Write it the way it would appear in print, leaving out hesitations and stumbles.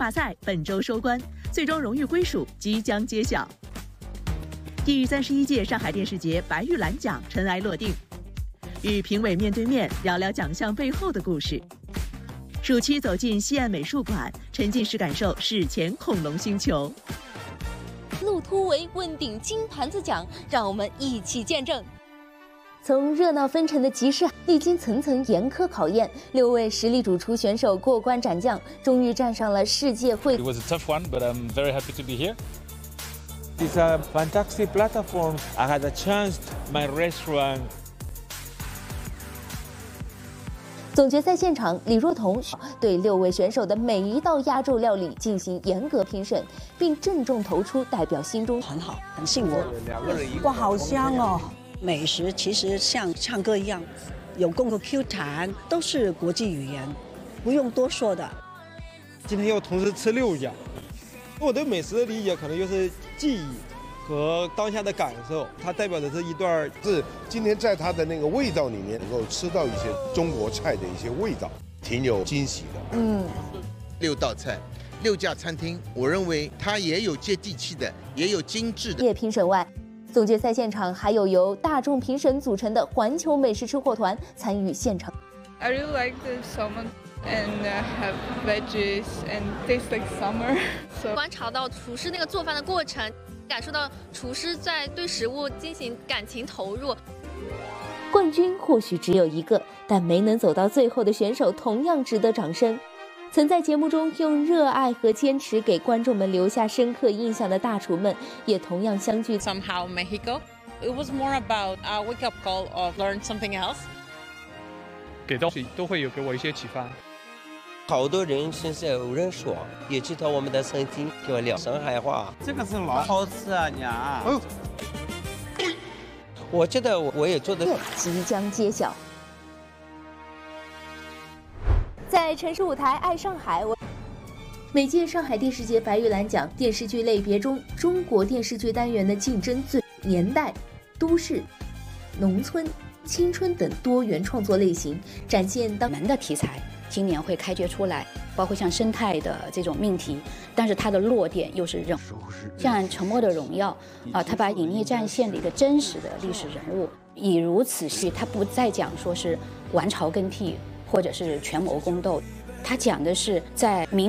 大赛本周收官，最终荣誉归属即将揭晓。第31届上海电视节白玉兰奖尘埃落定，与评委面对面聊聊奖项背后的故事。暑期走进西岸美术馆，沉浸式感受史前恐龙星球。 路突围问鼎金盘子奖，让我们一起见证。 从热闹纷呈的集市，历经层层严苛考验，6位实力主厨选手过关斩将，终于站上了世界会。 It was a tough one, but I'm very happy to be here. It's a fantastic platform. I had a chance my restaurant. 总决赛现场，李若彤对6位选手的每一道压轴料理进行严格评审，并郑重投出代表心中很好，很幸福。 哇，好香哦！ 美食其实像唱歌一样，有共同 Q 弹，都是国际语言，不用多说的。 今天要同时吃6样，我对美食的理解可能就是记忆和当下的感受，它代表的是一段是今天在它的那个味道里面能够吃到一些中国菜的一些味道，挺有惊喜的。 6道菜，6家餐厅，我认为它也有接地气的，也有精致的。 评审外，总决赛现场还有由大众评审组成的环球美食吃货团参与现场。 I really like the salmon and have veggies and taste like summer. 观察到厨师那个做饭的过程，感受到厨师在对食物进行感情投入。 冠军或许只有一个，但没能走到最后的选手同样值得掌声。曾在节目中用热爱和坚持给观众们留下深刻印象的大厨们，也同样相聚。 Somehow Mexico, it was more about a wake-up call of learn something else. 给东西都会有给我一些启发。 好多人现在有人说，也知道我们的餐厅给我聊上海话。 这个是老好吃啊，娘。 我觉得我也做得即将揭晓。在城市舞台爱上海，每届上海电视节白玉兰奖电视剧类别中，中国电视剧单元的竞争最年代、都市、农村、青春等多元创作类型，展现当门的题材。今年会开掘出来，包括像生态的这种命题，但是它的落点又是人，像《沉默的荣耀》它把隐匿战线的一个真实的历史人物，以如此戏，它不再讲说是王朝更替或者是权谋宫斗，它讲的是在民